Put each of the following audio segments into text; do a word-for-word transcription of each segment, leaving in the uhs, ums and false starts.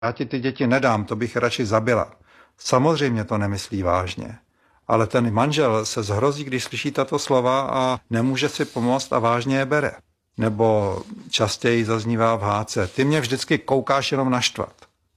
Já ti ty děti nedám, to bych radši zabila. Samozřejmě to nemyslí vážně. Ale ten manžel se zhrozí, když slyší tato slova a nemůže si pomoct a vážně je bere. Nebo častěji zaznívá v hádce: ty mě vždycky koukáš jenom naštvat.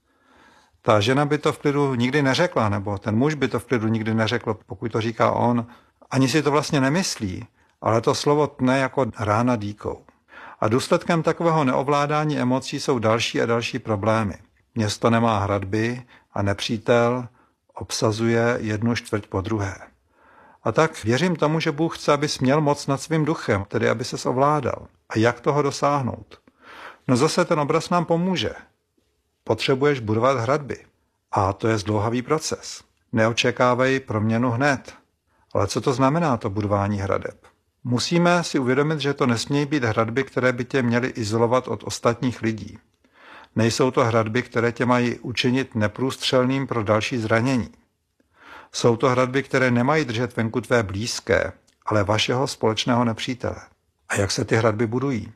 Ta žena by to v klidu nikdy neřekla, nebo ten muž by to v klidu nikdy neřekl, pokud to říká on. Ani si to vlastně nemyslí, ale to slovo tne jako rána dýkou. A důsledkem takového neovládání emocí jsou další a další problémy. Město nemá hradby a nepřítel obsazuje jednu čtvrť po druhé. A tak věřím tomu, že Bůh chce, abys měl moc nad svým duchem, tedy aby ses ovládal. A jak toho dosáhnout? No zase ten obraz nám pomůže. Potřebuješ budovat hradby. A to je zdlouhavý proces. Neočekávej proměnu hned. Ale co to znamená, to budování hradeb? Musíme si uvědomit, že to nesmějí být hradby, které by tě měly izolovat od ostatních lidí. Nejsou to hradby, které tě mají učinit neprůstřelným pro další zranění. Jsou to hradby, které nemají držet venku tvé blízké, ale vašeho společného nepřítele. A jak se ty hradby budují?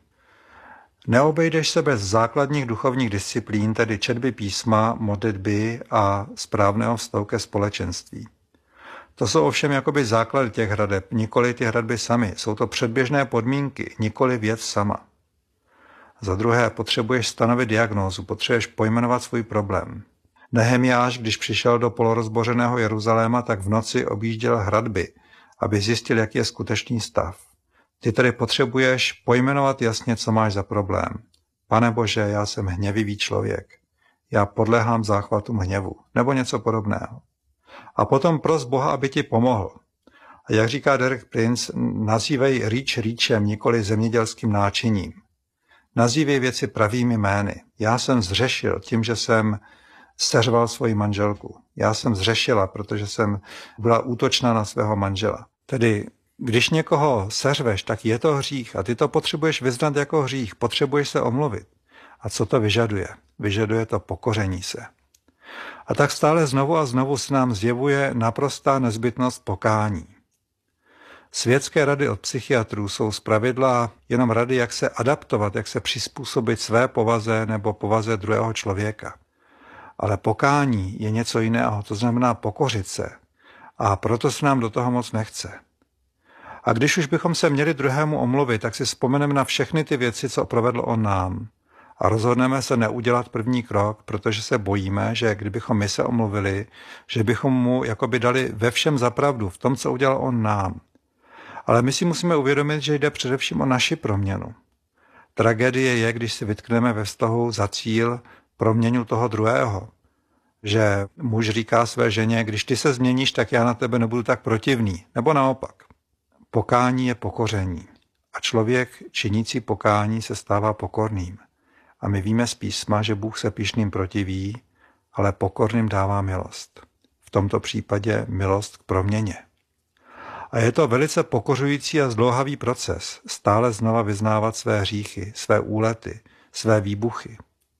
Neobejdeš se bez základních duchovních disciplín, tedy četby písma, modlitby a správného vztahu ke společenství. To jsou ovšem jakoby základy těch hradeb, nikoli ty hradby samy. Jsou to předběžné podmínky, nikoli věc sama. Za druhé, potřebuješ stanovit diagnózu, potřebuješ pojmenovat svůj problém. Nehemiáš, když přišel do polorozbořeného Jeruzaléma, tak v noci objížděl hradby, aby zjistil, jaký je skutečný stav. Ty tedy potřebuješ pojmenovat jasně, co máš za problém. Pane Bože, já jsem hněvivý člověk. Já podléhám záchvatům hněvu, nebo něco podobného. A potom pros Boha, aby ti pomohl. A jak říká Derek Prince, nazývej rýč rýčem, nikoli zemědělským náčiním. Nazývej věci pravými jmény. Já jsem zřešil tím, že jsem seřval svoji manželku. Já jsem zřešila, protože jsem byla útočná na svého manžela. Tedy, když někoho seřveš, tak je to hřích a ty to potřebuješ vyznat jako hřích, potřebuješ se omluvit. A co to vyžaduje? Vyžaduje to pokoření se. A tak stále znovu a znovu se nám zjevuje naprostá nezbytnost pokání. Světské rady od psychiatrů jsou zpravidla jenom rady, jak se adaptovat, jak se přizpůsobit své povaze nebo povaze druhého člověka. Ale pokání je něco jiného, to znamená pokořit se. A proto se nám do toho moc nechce. A když už bychom se měli druhému omluvit, tak si vzpomeneme na všechny ty věci, co provedl on nám. A rozhodneme se neudělat první krok, protože se bojíme, že kdybychom my se omluvili, že bychom mu jakoby dali ve všem za pravdu, v tom, co udělal on nám. Ale my si musíme uvědomit, že jde především o naši proměnu. Tragédie je, když si vytkneme ve vztahu za cíl proměnu toho druhého. Že muž říká své ženě, když ty se změníš, tak já na tebe nebudu tak protivný. Nebo naopak. Pokání je pokoření. A člověk činící pokání se stává pokorným. A my víme z písma, že Bůh se pyšným protiví, ale pokorným dává milost. V tomto případě milost k proměně. A je to velice pokořující a zdlouhavý proces, stále znova vyznávat své hříchy, své úlety, své výbuchy.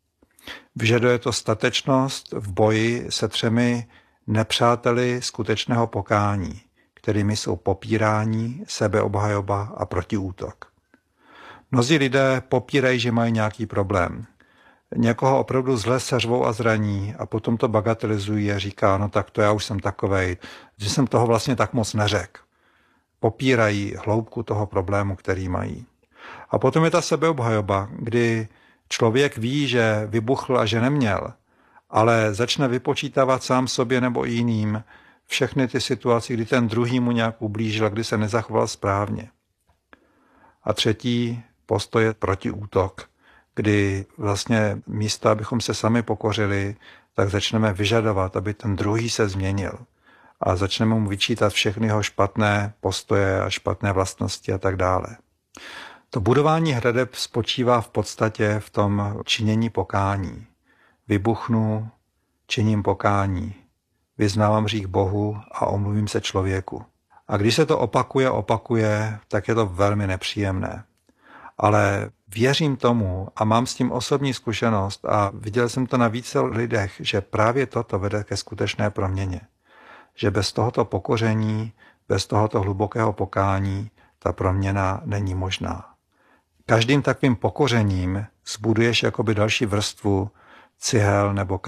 Vyžaduje to statečnost v boji se třemi nepřáteli skutečného pokání, kterými jsou popírání, sebeobhajoba a protiútok. Mnozí lidé popírají, že mají nějaký problém. Někoho opravdu zle seřvou a zraní a potom to bagatelizují a říká, no tak to já už jsem takovej, že jsem toho vlastně tak moc neřekl. Popírají hloubku toho problému, který mají. A potom je ta sebeobhajoba, kdy člověk ví, že vybuchl a že neměl, ale začne vypočítávat sám sobě nebo i jiným všechny ty situace, kdy ten druhý mu nějak ublížil, kdy se nezachoval správně. A třetí postoj je protiútok, kdy vlastně místo, abychom se sami pokořili, tak začneme vyžadovat, aby ten druhý se změnil. A začneme mu vyčítat všechny jeho špatné postoje a špatné vlastnosti a tak dále. To budování hradeb spočívá v podstatě v tom činění pokání. Vybuchnu, činím pokání, vyznávám hřích Bohu a omluvím se člověku. A když se to opakuje, opakuje, tak je to velmi nepříjemné. Ale věřím tomu a mám s tím osobní zkušenost a viděl jsem to na více lidech, že právě toto vede ke skutečné proměně. Že bez tohoto pokoření, bez tohoto hlubokého pokání ta proměna není možná. Každým takovým pokořením zbuduješ jakoby další vrstvu cihel nebo